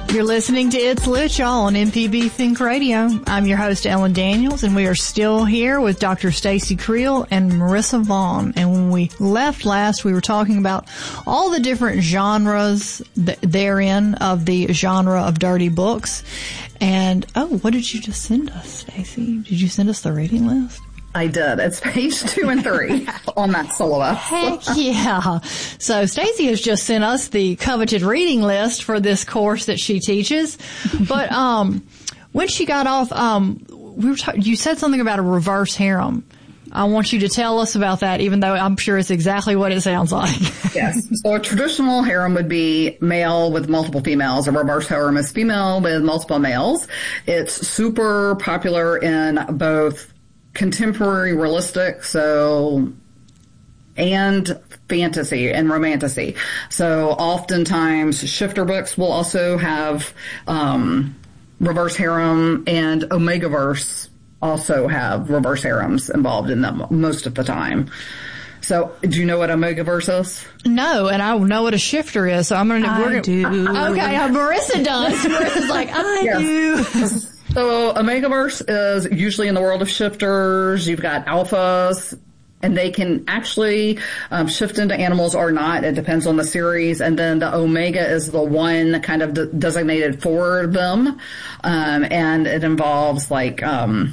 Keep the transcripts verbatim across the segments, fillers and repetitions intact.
You're listening to It's Lit, y'all, on M P B Think Radio. I'm your host, Ellen Daniels, and we are still here with Doctor Stacy Creel and Marissa Vaughn. And when we left last, we were talking about all the different genres th- therein of the genre of dirty books. And, oh, what did you just send us, Stacy? Did you send us the reading list? I did. It's page two and three on that syllabus. Heck yeah. So Stacy has just sent us the coveted reading list for this course that she teaches. But um when she got off, um we were ta- you said something about a reverse harem. I want you to tell us about that, even though I'm sure it's exactly what it sounds like. Yes. So a traditional harem would be male with multiple females. A reverse harem is female with multiple males. It's super popular in both contemporary realistic, so, and fantasy and romantasy. So oftentimes shifter books will also have, um, reverse harem, and Omegaverse also have reverse harems involved in them most of the time. So, do you know what Omegaverse is? No, and I know what a shifter is, so I'm gonna, I we're gonna, do. Okay, uh, Marissa does. Marissa's like, I Yes. do. So Omegaverse is usually in the world of shifters. You've got alphas, and they can actually um, shift into animals or not. It depends on the series. And then the Omega is the one kind of de- designated for them, um, and it involves like um,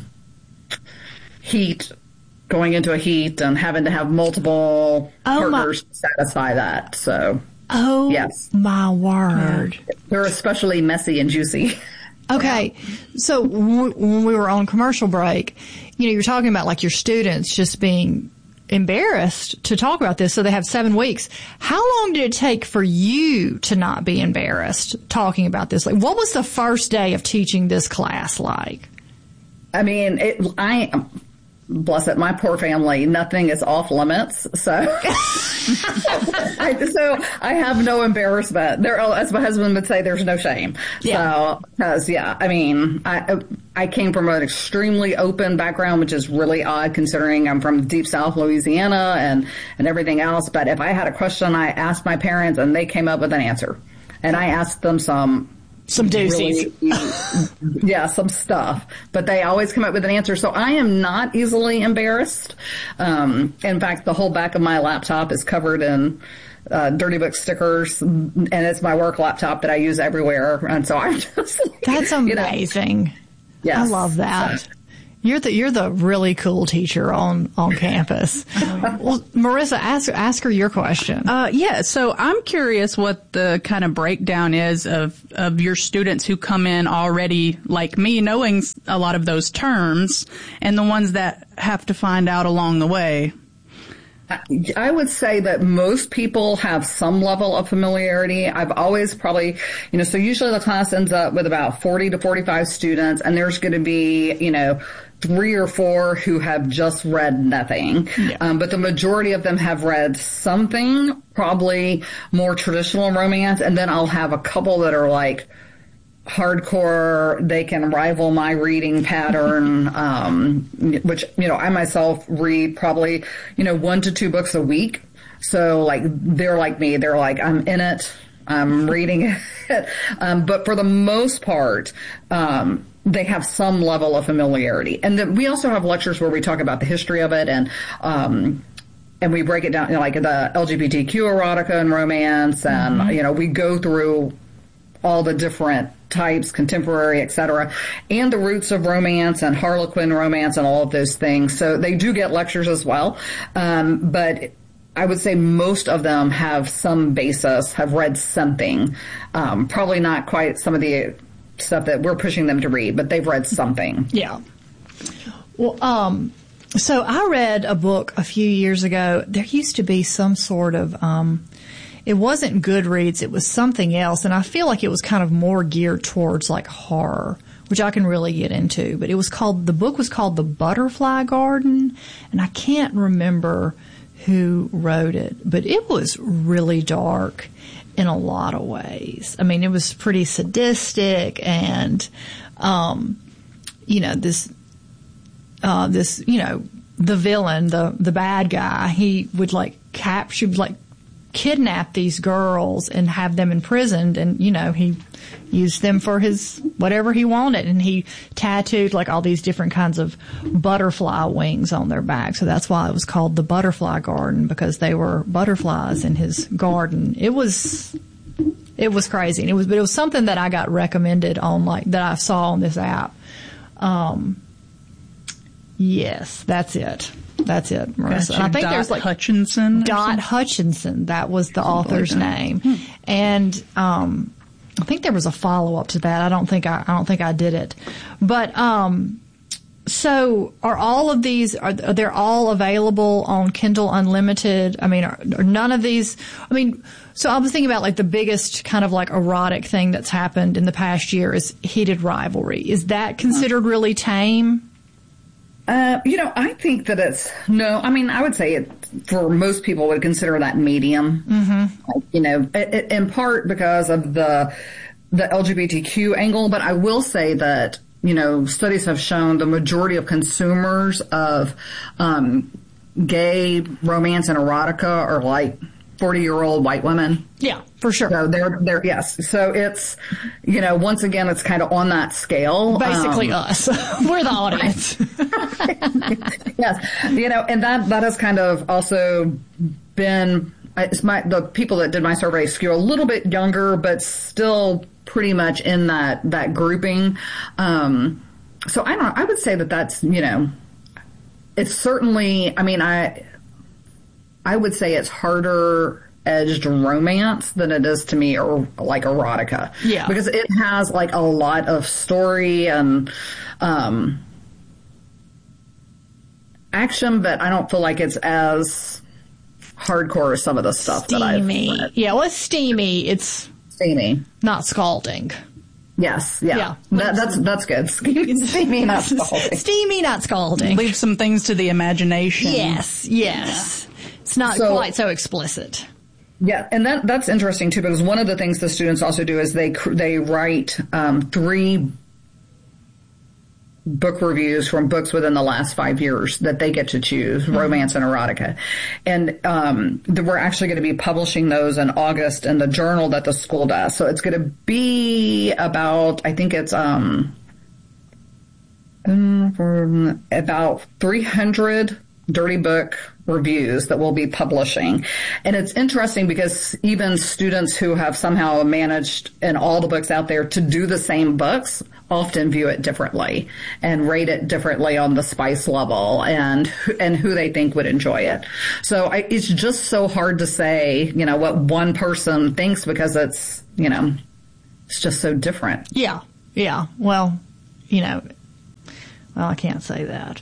heat, going into a heat, and having to have multiple Oh, partners to satisfy that. So, Oh, yes, my word. they're especially messy and juicy. Okay, so w- when we were on commercial break, you know, you're talking about like your students just being embarrassed to talk about this, so they have seven weeks. How long did it take for you to not be embarrassed talking about this? Like, what was the first day of teaching this class like? I mean, it, I, bless it, my poor family, nothing is off limits. So, I, so I have no embarrassment. There, as my husband would say, there's no shame. Yeah. So, because yeah, I mean, I I came from an extremely open background, which is really odd considering I'm from deep South Louisiana and and everything else. But if I had a question, I asked my parents, and they came up with an answer, and I asked them some. Some doozies. Really, yeah, some stuff. But they always come up with an answer. So I am not easily embarrassed. Um, in fact, the whole back of my laptop is covered in uh, dirty book stickers, and it's my work laptop that I use everywhere. And so I'm just like, That's amazing. You know, yes. I love that. So. You're the you're the really cool teacher on, on campus. Well, Marissa, ask ask her your question. Uh, yeah, so I'm curious what the kind of breakdown is of of your students who come in already like me, knowing a lot of those terms, and the ones that have to find out along the way. I would say that most people have some level of familiarity. I've always probably, you know, so usually the class ends up with about forty to forty-five students, and there's going to be, you know, three or four who have just read nothing. Yeah. Um, but the majority of them have read something, probably more traditional romance, and then I'll have a couple that are like hardcore. They can rival my reading pattern, um, which, you know, I myself read probably, you know, one to two books a week. So like, they're like me. They're like, I'm in it. I'm reading it. Um, but for the most part, um, they have some level of familiarity. And then we also have lectures where we talk about the history of it, and, um, and we break it down, you know, like the L G B T Q erotica and romance, and, mm-hmm. you know, we go through all the different types, contemporary, et cetera, and the roots of romance and Harlequin romance and all of those things. So they do get lectures as well. Um, but I would say most of them have some basis, have read something. Um, probably not quite some of the stuff that we're pushing them to read, but they've read something. Yeah. Well, um, so I read a book a few years ago. There used to be some sort of, um, it wasn't Goodreads, it was something else, and I feel like it was kind of more geared towards like horror, which I can really get into. But it was called, the book was called The Butterfly Garden, and I can't remember who wrote it, but it was really dark in a lot of ways. I mean, it was pretty sadistic, and, um, you know, this, uh, this, you know, the villain, the, the bad guy, he would like capture, like, kidnap these girls and have them imprisoned. And, you know, he used them for his whatever he wanted. And he tattooed like all these different kinds of butterfly wings on their back. So that's why it was called the Butterfly Garden, because they were butterflies in his garden. It was, it was crazy. And it was, but it was something that I got recommended on, like, that I saw on this app. Um, yes, that's it. That's it, Marissa. Gotcha. I think Dot there's like Hutchinson. Dot Hutchinson. That was the author's like name, hmm. and um, I think there was a follow up to that. I don't think I, I don't think I did it, but um, so are all of these? Are they're all available on Kindle Unlimited? I mean, are, are none of these? I mean, so I was thinking about like the biggest kind of like erotic thing that's happened in the past year is Heated Rivalry. Is that considered really tame? Uh, you know, I think that it's, no, I mean, I would say it, for most people would consider that medium. Mm-hmm. Like, you know, it, it, in part because of the, the L G B T Q angle, but I will say that, you know, studies have shown the majority of consumers of, um, gay romance and erotica are like forty year old white women. Yeah, for sure. So they're, they're, yes. So it's, you know, once again, it's kind of on that scale. Basically um, us. We're the audience. Yes. You know, and that, that has kind of also been, it's my, the people that did my survey skew a little bit younger, but still pretty much in that, that grouping. Um, so I don't know, I would say that that's, you know, it's certainly, I mean, I, I would say it's harder edged romance than it is to me, or like erotica. Yeah. Because it has like a lot of story and, um, action, but I don't feel like it's as hardcore as some of the stuff steamy. that I've read. Yeah, well, it's steamy. It's steamy. Not scalding. Yes, yeah. yeah. That, that's that's good. Steamy, steamy, not scalding. Steamy, not scalding. Leave some things to the imagination. Yes, yes. Yeah. It's not so, quite so explicit. Yeah, and that that's interesting too, because one of the things the students also do is they they write um, three book reviews from books within the last five years that they get to choose, mm-hmm. romance and erotica. And um, we're actually going to be publishing those in August in the journal that the school does. So it's going to be about, I think it's um, about three hundred dirty book reviews that we'll be publishing. And it's interesting because even students who have somehow managed in all the books out there to do the same books often view it differently and rate it differently on the spice level and and who they think would enjoy it. So I, it's just so hard to say, you know, what one person thinks, because it's, you know, it's just so different. Yeah. Yeah. Well, you know, well, I can't say that.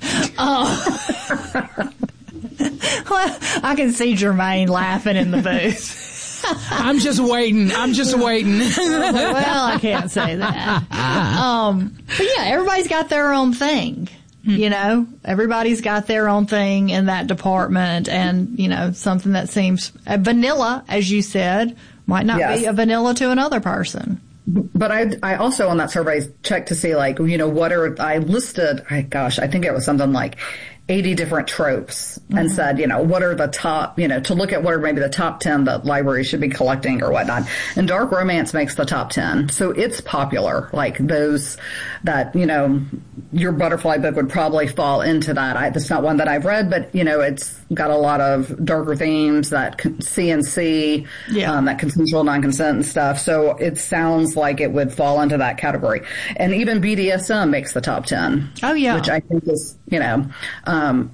Oh. Well, I can see Jermaine laughing in the booth. I'm just waiting. I'm just waiting. Well, I can't say that. Um, but yeah, everybody's got their own thing. You know, everybody's got their own thing in that department, and, you know, something that seems uh, vanilla, as you said, might not yes. be a vanilla to another person. But I, I also on that survey checked to see, like, you know, what are, I listed, I, gosh, I think it was something like eighty different tropes, mm-hmm. and said, you know, what are the top, you know, to look at what are maybe the top ten that libraries should be collecting or whatnot. And dark romance makes the top ten. So it's popular, like those that, you know, your butterfly book would probably fall into that. I, that's not one that I've read, but, you know, it's got a lot of darker themes, that C and C, yeah. um, that consensual non-consent and stuff. So it sounds like it would fall into that category. And even B D S M makes the top ten. Oh, yeah. Which I think is, you know, um,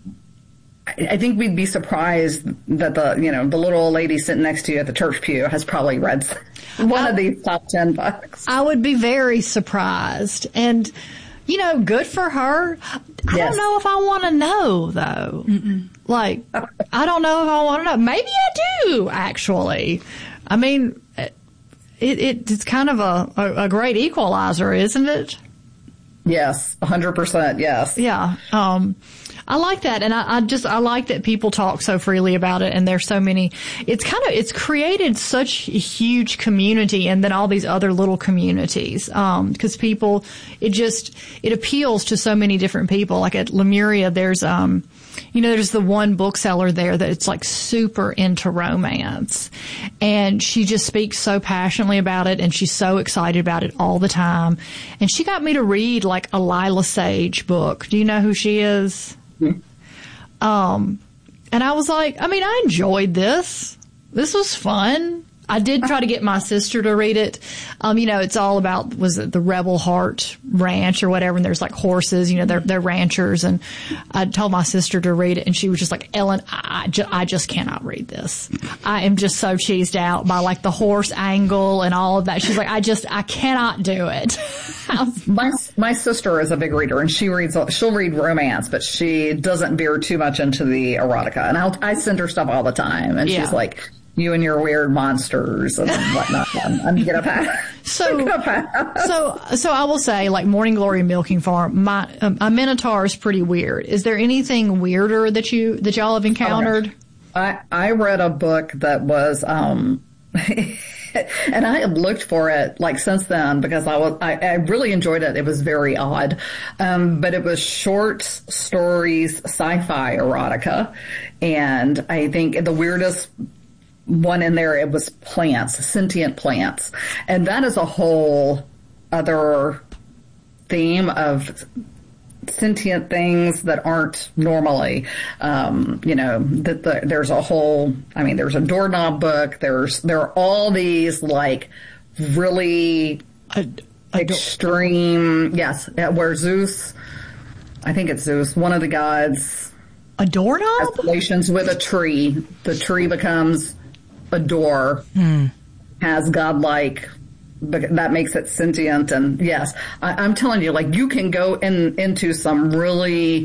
I, I think we'd be surprised that the, you know, the little old lady sitting next to you at the church pew has probably read one I, of these top ten books. I would be very surprised. And, you know, good for her. I yes. don't know if I want to know, though. Mm-mm. Like, I don't know if I want to know. Maybe I do, actually. I mean, it, it it's kind of a, a, a great equalizer, isn't it? Yes, one hundred percent, yes. Yeah. Um, I like that, and I, I just I like that people talk so freely about it, and there's so many. It's kind of it's created such a huge community, and then all these other little communities, um, because people, it just it appeals to so many different people. Like at Lemuria, there's um, you know, there's the one bookseller there that it's like super into romance, and she just speaks so passionately about it, and she's so excited about it all the time. And she got me to read like a Lila Sage book. Do you know who she is? Mm-hmm. Um, and I was like, I mean, I enjoyed this. This was fun. I did try to get my sister to read it. Um, you know, it's all about, was it the Rebel Heart Ranch or whatever, and there's like horses, you know, they're, they're ranchers, and I told my sister to read it, and she was just like, Ellen, I, ju- I just cannot read this. I am just so cheesed out by like the horse angle and all of that. She's like, I just, I cannot do it. my, my sister is a big reader, and she reads, she'll read romance, but she doesn't veer too much into the erotica. And I'll, I send her stuff all the time, and yeah. she's like, you and your weird monsters and whatnot. I'm, I'm gonna pass. So, gonna pass. so, so I will say, like Morning Glory Milking Farm, my um, a Minotaur is pretty weird. Is there anything weirder that you that y'all have encountered? Okay. I I read a book that was um. And I have looked for it like since then because I was I, I really enjoyed it. It was very odd, um, but it was short stories, sci-fi erotica, and I think the weirdest one in there, it was plants, sentient plants. And that is a whole other theme of sentient things that aren't normally, um, you know, that the, there's a whole, I mean, there's a doorknob book. There's, there are all these like really a, a extreme, do- yes, where Zeus, I think it's Zeus, one of the gods. A doorknob? Has relations with a tree. The tree becomes a door, hmm. has godlike, that makes it sentient. And yes, I, I'm telling you, like you can go in into some really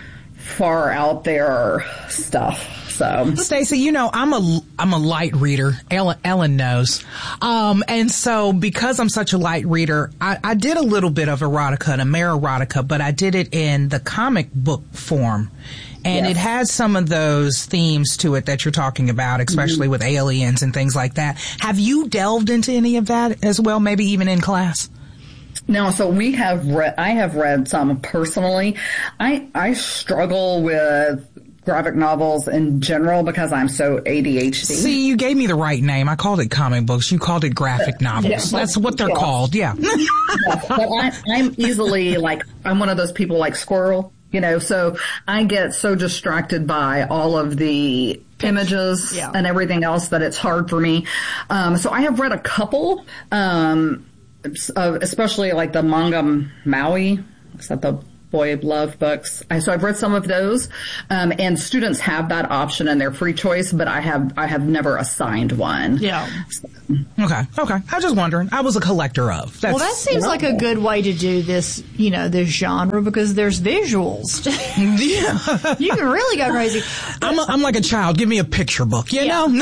far out there stuff. So, Stacey, you know, I'm a I'm a light reader. Ellen, Ellen knows, um, and so because I'm such a light reader, I, I did a little bit of erotica and Amerirotica, but I did it in the comic book form. And yes. It has some of those themes to it that you're talking about, especially mm-hmm. with aliens and things like that. Have you delved into any of that as well, maybe even in class? No, so we have read, I have read some personally. I, I struggle with graphic novels in general because I'm so A D H D. See, you gave me the right name. I called it comic books. You called it graphic novels. Yeah, That's what they're yeah. called, yeah. yeah but I, I'm easily like, I'm one of those people like Squirrel. You know, so I get so distracted by all of the images yeah. and everything else that it's hard for me. Um, so I have read a couple, um, especially like the Manga Maui. Is that the boy love books? I, so I've read some of those, um, and students have that option in their free choice, but I have I have never assigned one. Yeah. So. Okay. Okay. I was just wondering. I was a collector of. That's, well, that seems like a good way to do this, you know, this genre because there's visuals. Yeah. You can really go crazy. I'm a, I'm like a child. Give me a picture book. You yeah. know.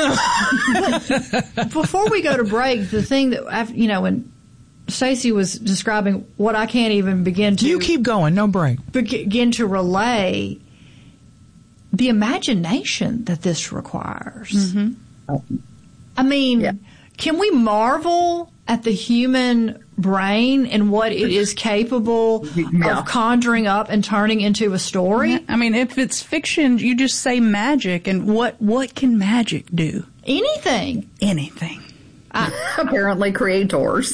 No. Before we go to break, the thing that you know when Stacey was describing what I can't even begin to. You keep going, no break. Begin to relay the imagination that this requires. Mm-hmm. I mean, yeah. Can we marvel at the human brain and what it is capable yeah. of conjuring up and turning into a story? I mean, if it's fiction, you just say magic, and what what can magic do? Anything. Anything. I, Apparently creators.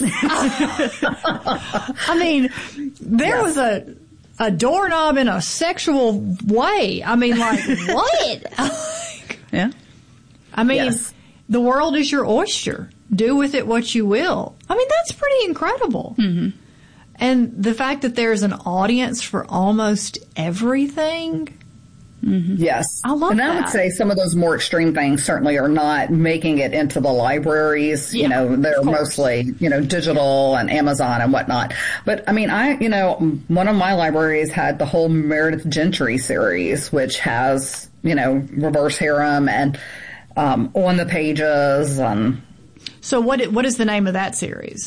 I mean, there yes. was a a doorknob in a sexual way. I mean, like, what? Yeah. I mean, yes. The world is your oyster. Do with it what you will. I mean, that's pretty incredible. Mm-hmm. And the fact that there's an audience for almost everything. Mm-hmm. Yes. I love and that. And I would say some of those more extreme things certainly are not making it into the libraries. Yeah, you know, they're mostly, you know, digital and Amazon and whatnot. But I mean, I, you know, one of my libraries had the whole Meredith Gentry series, which has, you know, reverse harem and, um, on the pages. Um, so what, what is the name of that series?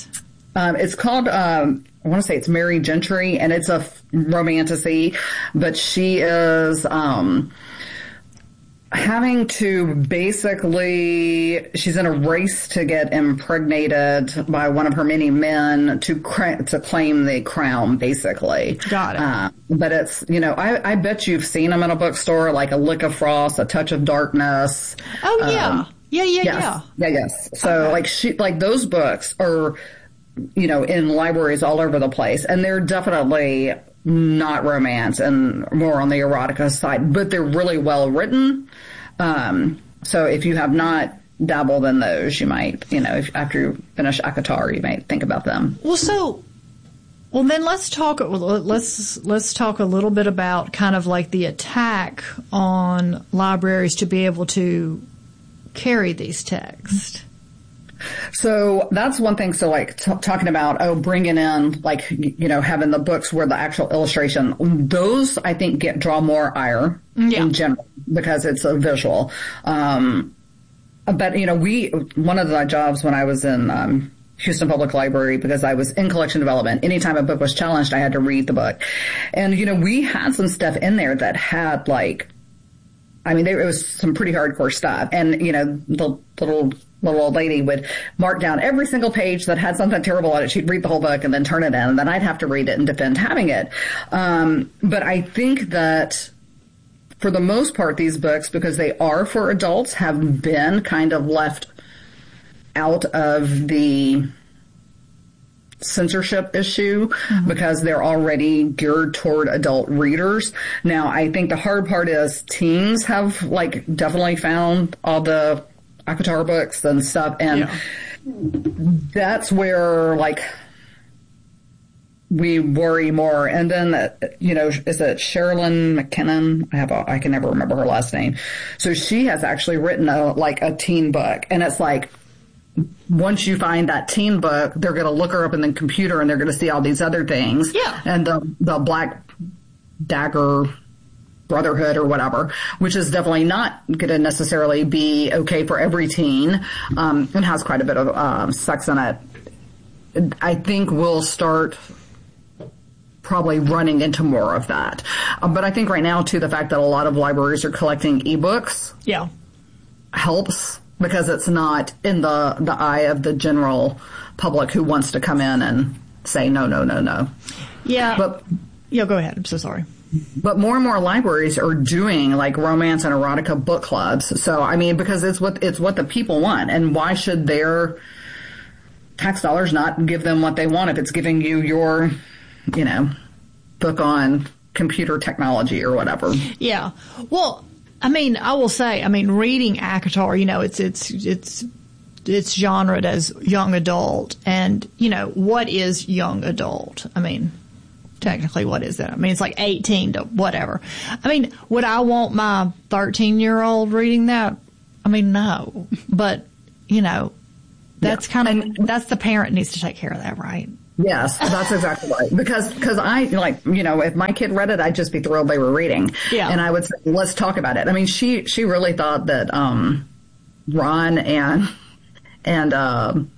Um, it's called, um, I want to say it's Mary Gentry, and it's a f- romantasy, but she is, um, having to basically, she's in a race to get impregnated by one of her many men to cra- to claim the crown, basically. Got it. Uh, but it's, you know, I, I bet you've seen them in a bookstore, like A Lick of Frost, A Touch of Darkness. Oh, yeah. Um, yeah, yeah, yes. yeah. Yeah, yes. So, Okay. like, she, like, those books are, you know, in libraries all over the place, and they're definitely not romance and more on the erotica side, but they're really well written. Um, so if you have not dabbled in those, you might, you know, if, after you finish ACOTAR, you might think about them. Well, so, well, then let's talk, let's, let's talk a little bit about kind of like the attack on libraries to be able to carry these texts. So that's one thing. So like t- talking about, oh, bringing in like, you know, having the books where the actual illustration, those I think get, draw more ire Yeah. in general because it's a visual. Um, but you know, we, one of the jobs when I was in, um, Houston Public Library, because I was in collection development, anytime a book was challenged, I had to read the book. And, you know, we had some stuff in there that had like, I mean, there, it was some pretty hardcore stuff. And, you know, the little, little old lady would mark down every single page that had something terrible on it. She'd read the whole book and then turn it in, and then I'd have to read it and defend having it. Um, but I think that for the most part, these books, because they are for adults, have been kind of left out of the censorship issue mm-hmm. because they're already geared toward adult readers. Now, I think the hard part is teens have like definitely found all the ACOTAR books and stuff, and yeah. that's where like we worry more. And then, you know, is it Sherilyn McKinnon? I have a, I can never remember her last name. So she has actually written a, like a teen book, and it's like, once you find that teen book, they're going to look her up in the computer and they're going to see all these other things. Yeah. And the, the Black Dagger Brotherhood or whatever, which is definitely not going to necessarily be okay for every teen, um, and has quite a bit of uh, sex in it. I think we'll start probably running into more of that. Um, but I think right now, too, the fact that a lot of libraries are collecting ebooks yeah. helps. Because it's not in the, the eye of the general public who wants to come in and say, no, no, no, no. Yeah. But, yeah, go ahead. I'm so sorry. But more and more libraries are doing like romance and erotica book clubs. So, I mean, because it's what, it's what the people want. And why should their tax dollars not give them what they want if it's giving you your, you know, book on computer technology or whatever? Yeah. Well, I mean, I will say, I mean, reading ACOTAR, you know, it's, it's, it's, it's genred as young adult. And, you know, what is young adult? I mean, technically, what is that? I mean, it's like eighteen to whatever. I mean, would I want my thirteen year old reading that? I mean, no. But, you know, that's yeah. kind of, that's the parent needs to take care of that, right? Yes, that's exactly right. Because, because I, like, you know, if my kid read it, I'd just be thrilled they were reading. Yeah. And I would say, let's talk about it. I mean, she, she really thought that, um, Ron and, and, um,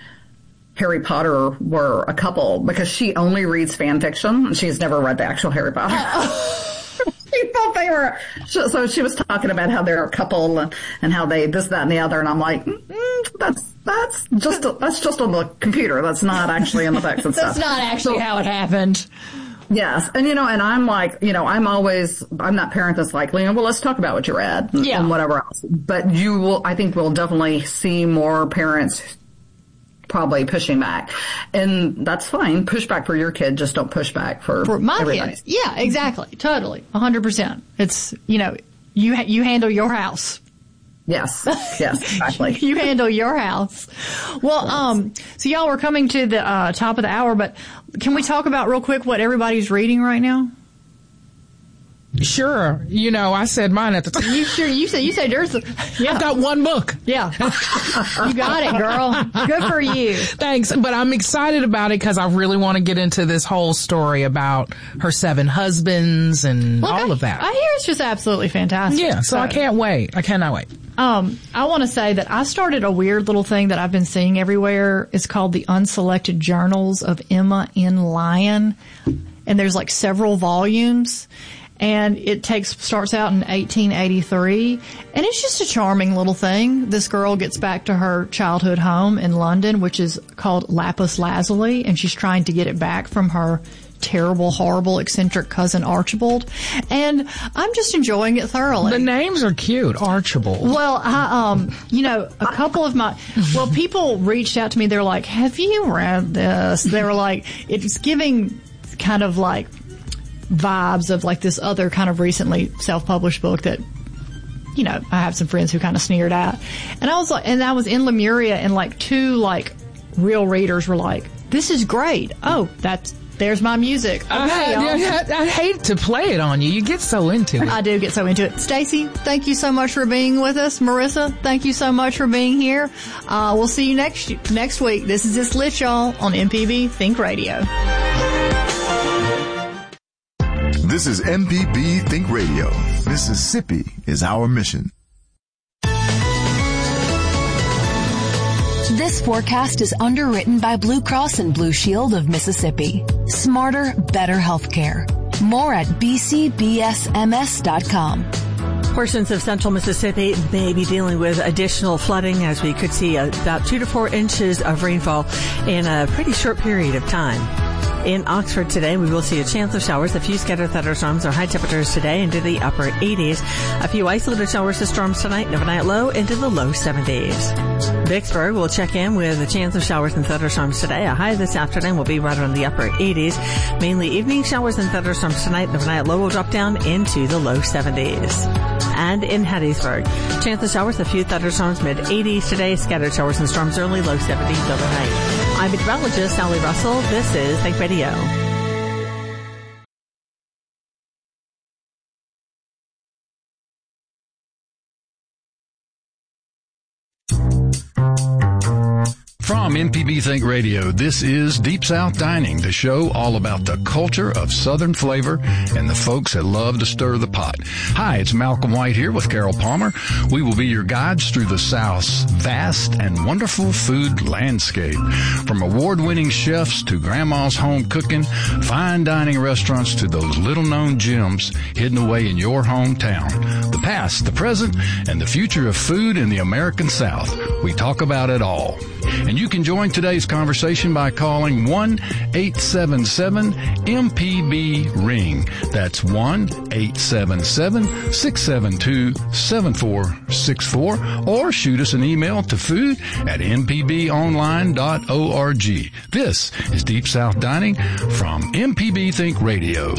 Harry Potter were a couple because she only reads fan fiction. She's never read the actual Harry Potter. She thought they were, so she was talking about how they're a couple and, and how they, this, that, and the other. And I'm like, mm, that's, that's just, that's just on the computer. That's not actually in the text and stuff. That's not actually so, how it happened. Yes. And, you know, and I'm like, you know, I'm always, I'm that parent that's like, you know, well, let's talk about what you read and, yeah. and whatever else. But you will, I think we'll definitely see more parents probably pushing back, and that's fine. Push back for your kid, just don't push back for, for my everybody. kids. Yeah, exactly, totally, a hundred percent. It's, you know, you ha- you handle your house. Yes, yes, exactly. You handle your house. Well, yes. um, so y'all, we're coming to the uh, top of the hour, but can we talk about real quick what everybody's reading right now? Sure. You know, I said mine at the time. You sure? You said you said yours. Yeah. I've got one book. Yeah. You got it, girl. Good for you. Thanks. But I'm excited about it because I really want to get into this whole story about her seven husbands and Look, all I, of that. I hear it's just absolutely fantastic. Yeah. So, so I can't wait. I cannot wait. Um, I want to say that I started a weird little thing that I've been seeing everywhere. It's called the Unselected Journals of Emma N. Lyon. And there's like several volumes. And it takes, starts out in eighteen eighty-three. And it's just a charming little thing. This girl gets back to her childhood home in London, which is called Lapis Lazuli. And she's trying to get it back from her terrible, horrible, eccentric cousin Archibald. And I'm just enjoying it thoroughly. The names are cute. Archibald. Well, I, um, you know, a couple of my, well, people reached out to me. They're like, have you read this? They were like, it's giving kind of like vibes of like this other kind of recently self-published book that, you know, I have some friends who kind of sneered at. And I was like, and I was in Lemuria and like two like real readers were like, this is great. Oh, that's, there's my music. Okay, I, I, I, I hate to play it on you. You get so into it. I do get so into it. Stacy, thank you so much for being with us. Marissa, thank you so much for being here. Uh, we'll see you next next week. This is It's Lit, y'all, on M P B Think Radio. This is M P B Think Radio. Mississippi is our mission. This forecast is underwritten by Blue Cross and Blue Shield of Mississippi. Smarter, better healthcare. More at b c b s m s dot com. Portions of central Mississippi may be dealing with additional flooding as we could see about two to four inches of rainfall in a pretty short period of time. In Oxford today, we will see a chance of showers, a few scattered thunderstorms, or high temperatures today into the upper eighties. A few isolated showers or storms tonight, and overnight low into the low seventies. Vicksburg will check in with a chance of showers and thunderstorms today. A high this afternoon will be right around the upper eighties. Mainly evening showers and thunderstorms tonight, and overnight low will drop down into the low seventies. And in Hattiesburg, chance of showers, a few thunderstorms, mid eighties today, scattered showers and storms early, low seventies overnight. I'm meteorologist Sally Russell. This is Think Radio. From M P B Think Radio, this is Deep South Dining, the show all about the culture of Southern flavor and the folks that love to stir the pot. Hi, it's Malcolm White here with Carol Palmer. We will be your guides through the South's vast and wonderful food landscape. From award-winning chefs to grandma's home cooking, fine dining restaurants to those little-known gems hidden away in your hometown. The past, the present, and the future of food in the American South. We talk about it all. And you can join today's conversation by calling one eight seven seven M P B ring. That's one eight seven seven six seven two seven four six four. Or shoot us an email to food at m p b online dot org. This is Deep South Dining from M P B Think Radio.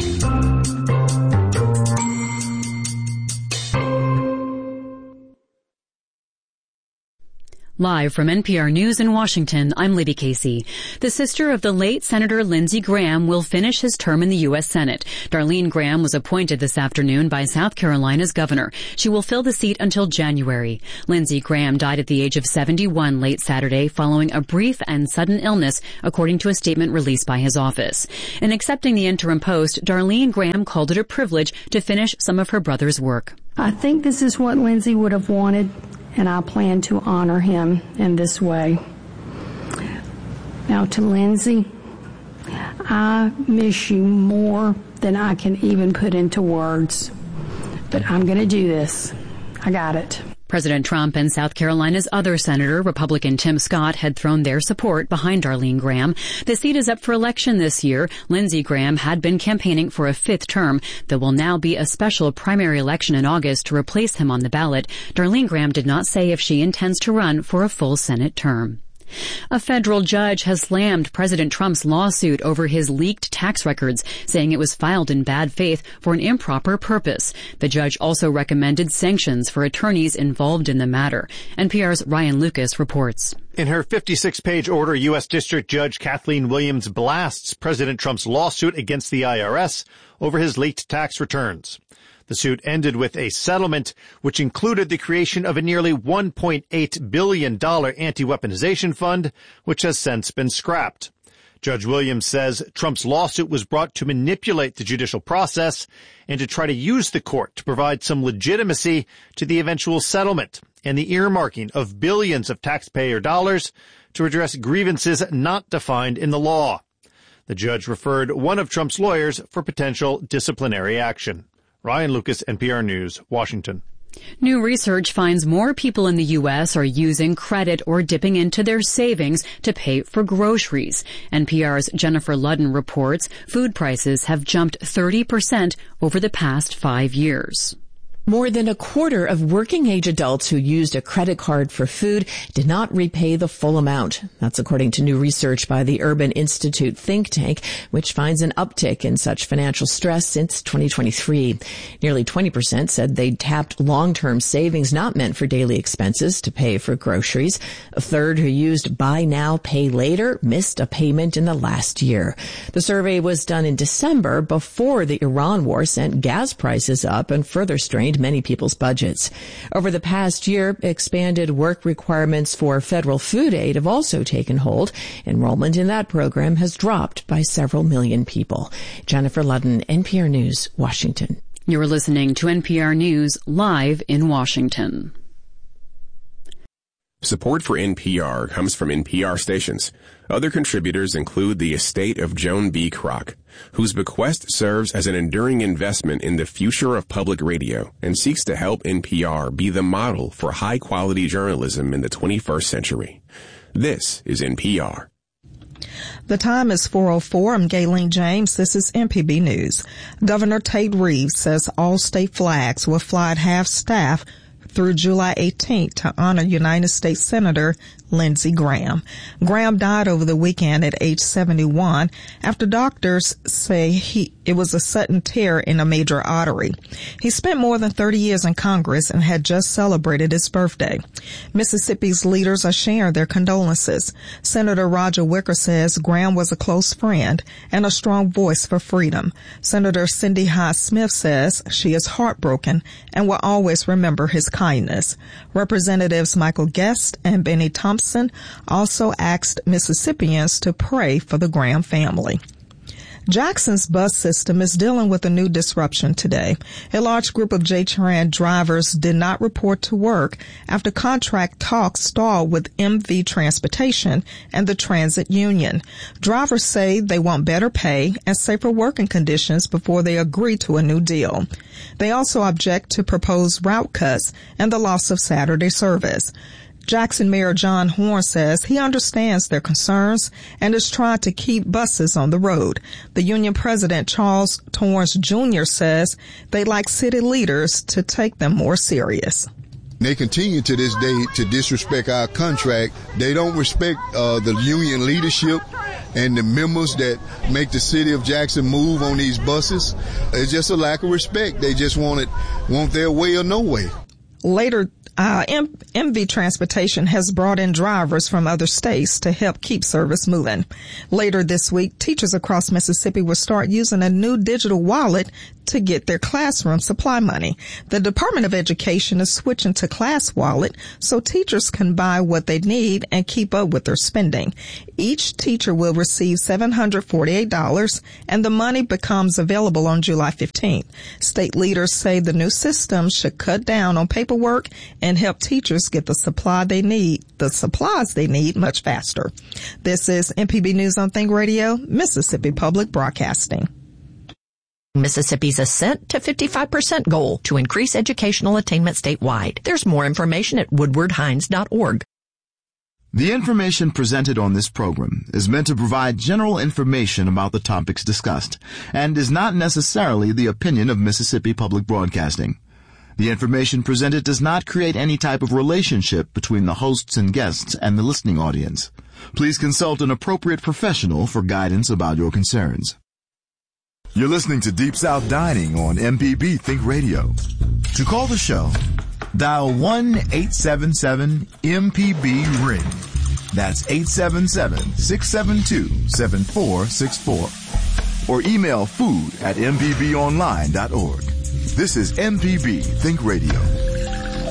Live from N P R News in Washington, I'm Libby Casey. The sister of the late Senator Lindsey Graham will finish his term in the U S Senate. Darlene Graham was appointed this afternoon by South Carolina's governor. She will fill the seat until January. Lindsey Graham died at the age of seventy-one late Saturday following a brief and sudden illness, according to a statement released by his office. In accepting the interim post, Darlene Graham called it a privilege to finish some of her brother's work. I think this is what Lindsey would have wanted, and I plan to honor him in this way. Now to Lindsey, I miss you more than I can even put into words, but I'm going to do this. I got it. President Trump and South Carolina's other senator, Republican Tim Scott, had thrown their support behind Darlene Graham. The seat is up for election this year. Lindsey Graham had been campaigning for a fifth term. There will now be a special primary election in August to replace him on the ballot. Darlene Graham did not say if she intends to run for a full Senate term. A federal judge has slammed President Trump's lawsuit over his leaked tax records, saying it was filed in bad faith for an improper purpose. The judge also recommended sanctions for attorneys involved in the matter. N P R's Ryan Lucas reports. In her fifty-six page order, U S District Judge Kathleen Williams blasts President Trump's lawsuit against the I R S over his leaked tax returns. The suit ended with a settlement which included the creation of a nearly one point eight billion dollars anti-weaponization fund, which has since been scrapped. Judge Williams says Trump's lawsuit was brought to manipulate the judicial process and to try to use the court to provide some legitimacy to the eventual settlement and the earmarking of billions of taxpayer dollars to address grievances not defined in the law. The judge referred one of Trump's lawyers for potential disciplinary action. Ryan Lucas, N P R News, Washington. New research finds more people in the U S are using credit or dipping into their savings to pay for groceries. N P R's Jennifer Ludden reports food prices have jumped thirty percent over the past five years. More than a quarter of working-age adults who used a credit card for food did not repay the full amount. That's according to new research by the Urban Institute think tank, which finds an uptick in such financial stress since twenty twenty-three. Nearly twenty percent said they tapped long-term savings not meant for daily expenses to pay for groceries. A third who used buy now, pay later missed a payment in the last year. The survey was done in December before the Iran war sent gas prices up and further strained many people's budgets. Over the past year, expanded work requirements for federal food aid have also taken hold. Enrollment in that program has dropped by several million people. Jennifer Ludden, N P R News, Washington. You're listening to N P R News live in Washington. Support for N P R comes from N P R stations. Other contributors include the estate of Joan B. Kroc, whose bequest serves as an enduring investment in the future of public radio and seeks to help N P R be the model for high-quality journalism in the twenty-first century. This is N P R. The time is four oh four. I'm Gayleen James. This is M P B News. Governor Tate Reeves says all state flags will fly at half-staff through July eighteenth to honor United States Senator Lindsey Graham. Graham died over the weekend at age seventy-one after doctors say he it was a sudden tear in a major artery. He spent more than thirty years in Congress and had just celebrated his birthday. Mississippi's leaders are sharing their condolences. Senator Roger Wicker says Graham was a close friend and a strong voice for freedom. Senator Cindy Hyde Smith says she is heartbroken and will always remember his kindness. Representatives Michael Guest and Benny Thompson also asked Mississippians to pray for the Graham family. Jackson's bus system is dealing with a new disruption today. A large group of J-Tran drivers did not report to work after contract talks stalled with M V Transportation and the transit union. Drivers say they want better pay and safer working conditions before they agree to a new deal. They also object to proposed route cuts and the loss of Saturday service. Jackson Mayor John Horn says he understands their concerns and is trying to keep buses on the road. The union president, Charles Torrance Junior says they'd like city leaders to take them more serious. They continue to this day to disrespect our contract. They don't respect uh, the union leadership and the members that make the city of Jackson move on these buses. It's just a lack of respect. They just want it, want their way or no way. Later, Uh, M- MV Transportation has brought in drivers from other states to help keep service moving. Later this week, teachers across Mississippi will start using a new digital wallet to get their classroom supply money. The Department of Education is switching to Class Wallet so teachers can buy what they need and keep up with their spending. Each teacher will receive seven hundred forty-eight dollars, and the money becomes available on July fifteenth. State leaders say the new system should cut down on paperwork and help teachers get the supply they need, the supplies they need much faster. This is M P B News on Think Radio, Mississippi Public Broadcasting. Mississippi's Ascent to fifty-five percent goal to increase educational attainment statewide. There's more information at woodward hines dot org. The information presented on this program is meant to provide general information about the topics discussed and is not necessarily the opinion of Mississippi Public Broadcasting. The information presented does not create any type of relationship between the hosts and guests and the listening audience. Please consult an appropriate professional for guidance about your concerns. You're listening to Deep South Dining on M P B Think Radio. To call the show, dial one eight seven seven M P B ring. That's eight seven seven, six seven two, seven four six four. Or email food at m p b online dot org. This is M P B Think Radio.